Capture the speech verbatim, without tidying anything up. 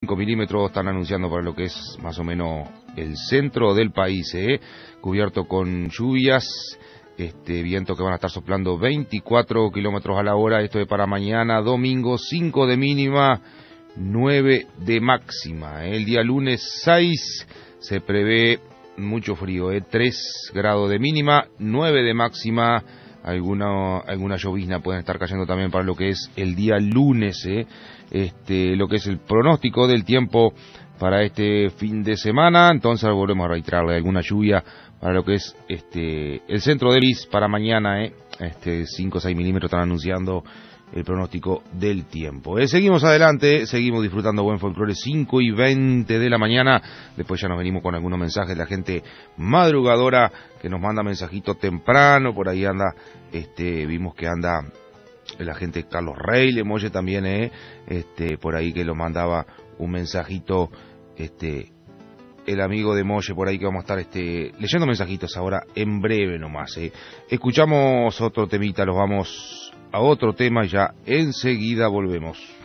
cinco milímetros, están anunciando para lo que es más o menos el centro del país, ¿eh? Cubierto con lluvias, este viento que van a estar soplando veinticuatro kilómetros a la hora. Esto es para mañana domingo, cinco de mínima, nueve de máxima. El día lunes seis se prevé mucho frío, ¿eh? tres grados de mínima, nueve de máxima. Alguna, alguna llovizna pueden estar cayendo también para lo que es el día lunes, ¿eh? Este, lo que es el pronóstico del tiempo para este fin de semana. Entonces volvemos a reiterarle alguna lluvia para lo que es este el centro del país para mañana, ¿eh? Este, cinco o seis milímetros están anunciando el pronóstico del tiempo. Eh, seguimos adelante, seguimos disfrutando buen folclore, cinco y veinte de la mañana. Después ya nos venimos con algunos mensajes de la gente madrugadora que nos manda mensajitos temprano. Por ahí anda, este, vimos que anda la gente Carlos Rey, le Molle también, eh, este, por ahí que lo mandaba un mensajito, este, el amigo de Molle por ahí que vamos a estar este, leyendo mensajitos ahora en breve nomás. Eh. Escuchamos otro temita, los vamos a otro tema y ya enseguida volvemos.